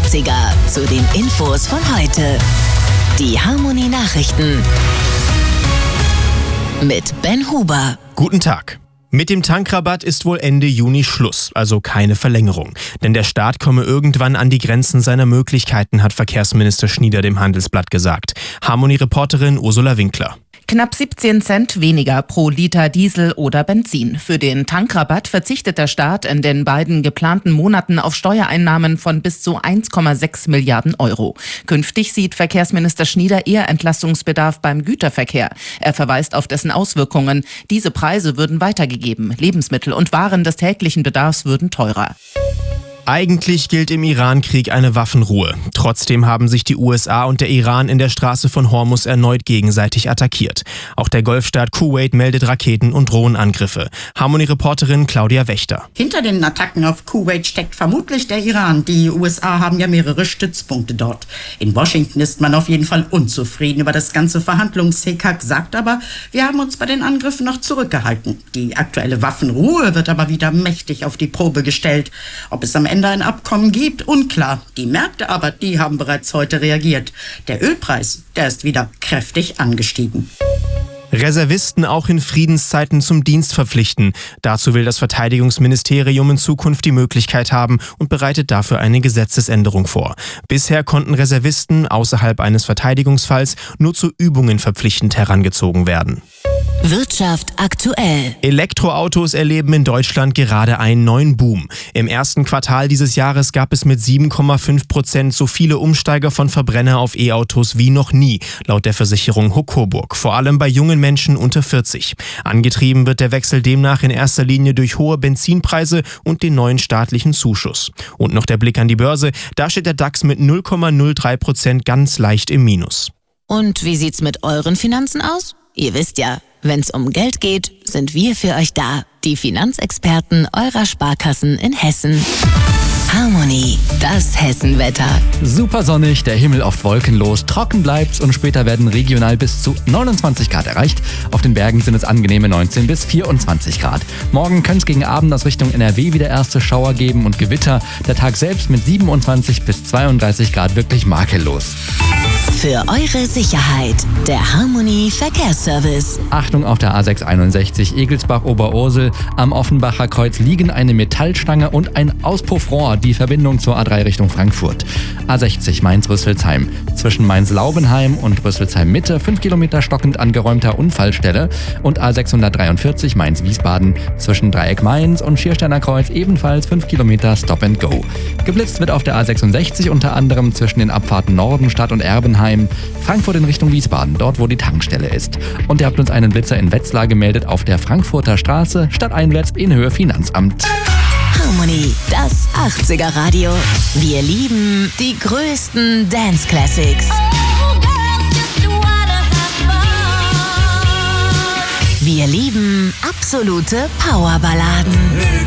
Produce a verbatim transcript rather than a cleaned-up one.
achtziger zu den Infos von heute. Die Harmony Nachrichten mit Ben Huber. Guten Tag. Mit dem Tankrabatt ist wohl Ende Juni Schluss, also keine Verlängerung. Denn der Staat komme irgendwann an die Grenzen seiner Möglichkeiten, hat Verkehrsminister Schnieder dem Handelsblatt gesagt. Harmony-Reporterin Ursula Winkler. Knapp siebzehn Cent weniger pro Liter Diesel oder Benzin. Für den Tankrabatt verzichtet der Staat in den beiden geplanten Monaten auf Steuereinnahmen von bis zu eins Komma sechs Milliarden Euro. Künftig sieht Verkehrsminister Schnieder eher Entlastungsbedarf beim Güterverkehr. Er verweist auf dessen Auswirkungen. Diese Preise würden weitergegeben. Lebensmittel und Waren des täglichen Bedarfs würden teurer. Eigentlich gilt im Iran-Krieg eine Waffenruhe. Trotzdem haben sich die U S A und der Iran in der Straße von Hormuz erneut gegenseitig attackiert. Auch der Golfstaat Kuwait meldet Raketen- und Drohnenangriffe. Harmony-Reporterin Claudia Wächter. Hinter den Attacken auf Kuwait steckt vermutlich der Iran. Die U S A haben ja mehrere Stützpunkte dort. In Washington ist man auf jeden Fall unzufrieden über das ganze Verhandlungshickhack, sagt aber, wir haben uns bei den Angriffen noch zurückgehalten. Die aktuelle Waffenruhe wird aber wieder mächtig auf die Probe gestellt. Ob es am Ende ein Abkommen gibt, unklar. Die Märkte aber, die haben bereits heute reagiert. Der Ölpreis, der ist wieder kräftig angestiegen. Reservisten auch in Friedenszeiten zum Dienst verpflichten. Dazu will das Verteidigungsministerium in Zukunft die Möglichkeit haben und bereitet dafür eine Gesetzesänderung vor. Bisher konnten Reservisten außerhalb eines Verteidigungsfalls nur zu Übungen verpflichtend herangezogen werden. Wirtschaft aktuell. Elektroautos erleben in Deutschland gerade einen neuen Boom. Im ersten Quartal dieses Jahres gab es mit sieben Komma fünf Prozent so viele Umsteiger von Verbrenner auf E-Autos wie noch nie, laut der Versicherung Huck Coburg. Vor allem bei jungen Menschen unter vierzig. Angetrieben wird der Wechsel demnach in erster Linie durch hohe Benzinpreise und den neuen staatlichen Zuschuss. Und noch der Blick an die Börse. Da steht der DAX mit null Komma null drei Prozent ganz leicht im Minus. Und wie sieht's mit euren Finanzen aus? Ihr wisst ja, wenn's um Geld geht, sind wir für euch da. Die Finanzexperten eurer Sparkassen in Hessen. Harmony, das Hessenwetter. Super sonnig, der Himmel oft wolkenlos, trocken bleibt's und später werden regional bis zu neunundzwanzig Grad erreicht. Auf den Bergen sind es angenehme neunzehn bis vierundzwanzig Grad. Morgen könnte es gegen Abend aus Richtung N R W wieder erste Schauer geben und Gewitter. Der Tag selbst mit siebenundzwanzig bis zweiunddreißig Grad wirklich makellos. Für eure Sicherheit, der Harmony Verkehrsservice. Achtung auf der A sechs einundsechzig Egelsbach-Oberursel. Am Offenbacher Kreuz liegen eine Metallstange und ein Auspuffrohr, die Verbindung zur A drei Richtung Frankfurt. A sechzig Mainz-Rüsselsheim. Zwischen Mainz-Laubenheim und Rüsselsheim-Mitte fünf Kilometer stockend angeräumter Unfallstelle. Und A sechshundertdreiundvierzig Mainz-Wiesbaden. Zwischen Dreieck Mainz und Schiersteiner Kreuz ebenfalls fünf Kilometer Stop and Go. Geblitzt wird auf der A sechsundsechzig unter anderem zwischen den Abfahrten Nordenstadt und Erbenheim. Frankfurt in Richtung Wiesbaden, dort wo die Tankstelle ist. Und ihr habt uns einen Blitzer in Wetzlar gemeldet auf der Frankfurter Straße, stadteinwärts in Höhe Finanzamt. Harmony, das achtziger Radio. Wir lieben die größten Dance Classics. Wir lieben absolute Powerballaden.